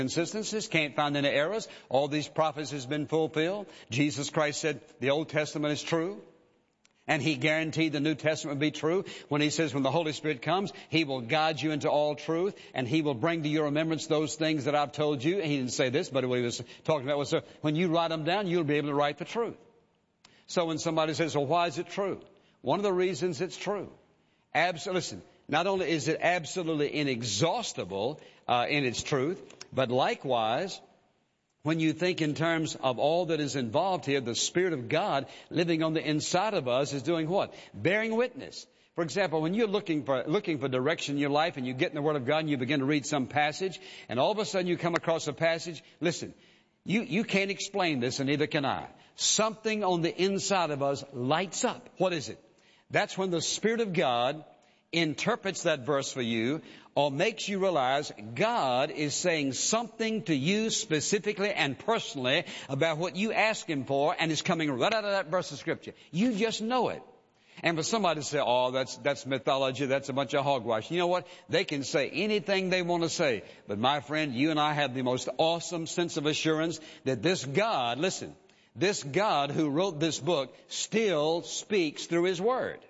inconsistencies, can't find any errors. All these prophecies has been fulfilled. Jesus Christ said the Old Testament is true. And He guaranteed the New Testament would be true when He says when the Holy Spirit comes, He will guide you into all truth and He will bring to your remembrance those things that I've told you. And He didn't say this, but what He was talking about was when you write them down, you'll be able to write the truth. So when somebody says, well, why is it true? One of the reasons it's true. Listen, not only is it absolutely inexhaustible in its truth, but likewise, when you think in terms of all that is involved here, the Spirit of God living on the inside of us is doing what? Bearing witness. For example, when you're looking for direction in your life and you get in the Word of God and you begin to read some passage and all of a sudden you come across a passage, listen, you can't explain this and neither can I. Something on the inside of us lights up. What is it? That's when the Spirit of God interprets that verse for you or makes you realize God is saying something to you specifically and personally about what you ask Him for and is coming right out of that verse of Scripture. You just know it. And for somebody to say, oh, that's mythology, that's a bunch of hogwash. You know what? They can say anything they want to say. But my friend, you and I have the most awesome sense of assurance that this God, listen, this God who wrote this book still speaks through His Word.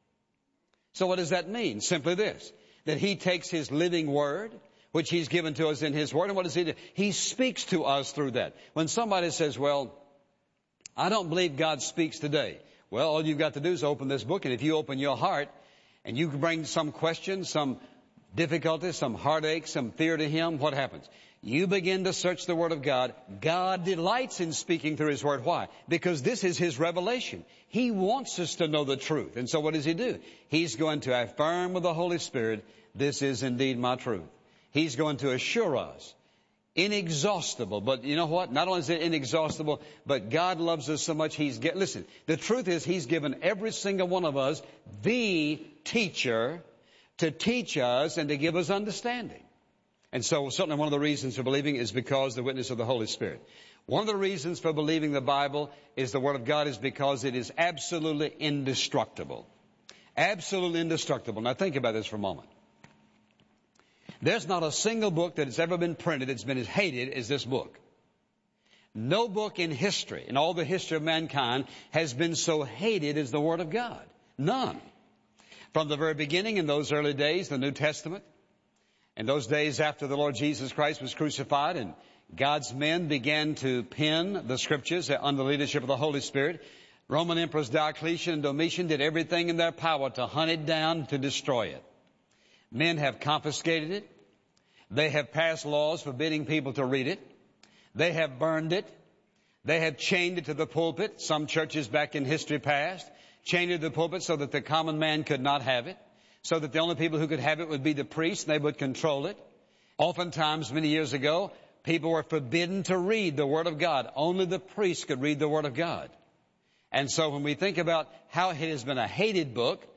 So what does that mean? Simply this, that He takes His living Word, which He's given to us in His Word, and what does He do? He speaks to us through that. When somebody says, well, I don't believe God speaks today. Well, all you've got to do is open this book, and if you open your heart, and you bring some question, some difficulty, some heartache, some fear to Him, what happens? You begin to search the Word of God. God delights in speaking through His Word. Why? Because this is His revelation. He wants us to know the truth. And so what does He do? He's going to affirm with the Holy Spirit, this is indeed my truth. He's going to assure us. Inexhaustible. But you know what? Not only is it inexhaustible, but God loves us so much, listen, the truth is He's given every single one of us the teacher to teach us and to give us understanding. And so certainly one of the reasons for believing is because the witness of the Holy Spirit. One of the reasons for believing the Bible is the Word of God is because it is absolutely indestructible. Absolutely indestructible. Now think about this for a moment. There's not a single book that has ever been printed that's been as hated as this book. No book in history, in all the history of mankind, has been so hated as the Word of God. None. From the very beginning, in those early days, the New Testament, in those days after the Lord Jesus Christ was crucified and God's men began to pen the Scriptures under the leadership of the Holy Spirit, Roman Emperors Diocletian and Domitian did everything in their power to hunt it down, to destroy it. Men have confiscated it. They have passed laws forbidding people to read it. They have burned it. They have chained it to the pulpit. Some churches back in history past chained it to the pulpit so that the common man could not have it, so that the only people who could have it would be the priests, and they would control it. Oftentimes, many years ago, people were forbidden to read the Word of God. Only the priests could read the Word of God. And so when we think about how it has been a hated book,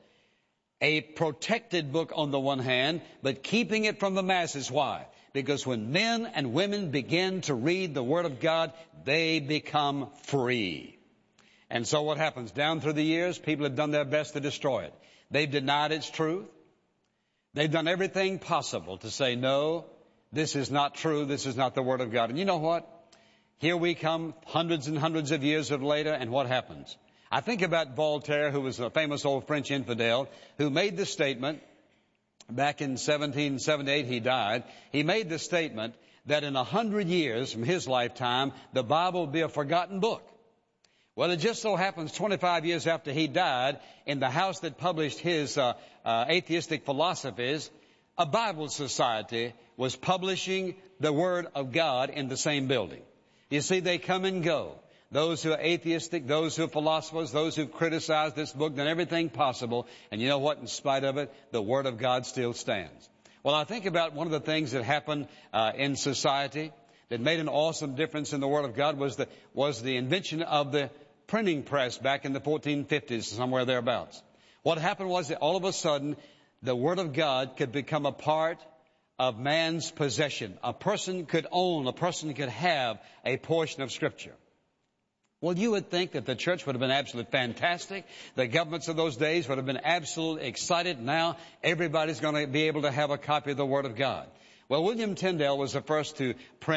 a protected book on the one hand, but keeping it from the masses. Why? Because when men and women begin to read the Word of God, they become free. And so what happens? Down through the years, people have done their best to destroy it. They've denied its truth. They've done everything possible to say, no, this is not true. This is not the Word of God. And you know what? Here we come hundreds and hundreds of years later, and what happens? I think about Voltaire, who was a famous old French infidel, who made the statement, back in 1778 he died, he made the statement that in 100 years from his lifetime, the Bible will be a forgotten book. Well, it just so happens 25 years after he died, in the house that published his atheistic philosophies, a Bible society was publishing the Word of God in the same building. You see, they come and go. Those who are atheistic, those who are philosophers, those who criticize this book, done everything possible. And you know what? In spite of it, the Word of God still stands. Well, I think about one of the things that happened in society that made an awesome difference in the Word of God was the invention of the printing press back in the 1450s, somewhere thereabouts. What happened was that all of a sudden, the Word of God could become a part of man's possession. A person could have a portion of Scripture. Well, you would think that the church would have been absolutely fantastic. The governments of those days would have been absolutely excited. Now everybody's going to be able to have a copy of the Word of God. Well, William Tyndale was the first to print